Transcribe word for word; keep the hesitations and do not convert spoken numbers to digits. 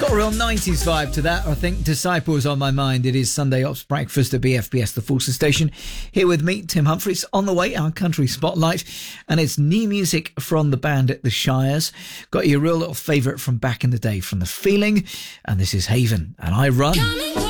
Got a real nineties vibe to that. I think Disciples on my mind. It is Sunday Ops Breakfast at B F B S, the Forces Station. Here with me, Tim Humphries. On the way, our country spotlight. And it's new music from the band at The Shires. Got you a real little favourite from back in the day from The Feeling. And this is Haven. And I Run.